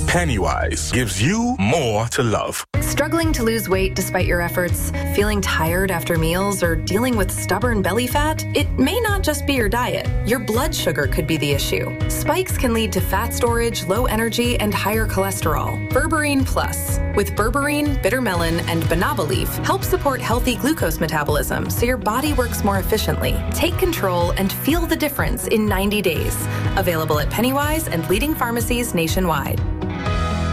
Pennywise gives you more to love. Struggling to lose weight despite your efforts? Feeling tired after meals or dealing with stubborn belly fat? It may not just be your diet. Your blood sugar could be the issue. Spikes can lead to fat storage, low energy, and higher cholesterol. Berberine Plus, with berberine, bitter melon, and banaba leaf, helps support healthy glucose metabolism so your body works more efficiently. Take control and feel the difference in 90 days. Available at Pennywise and leading pharmacies nationwide.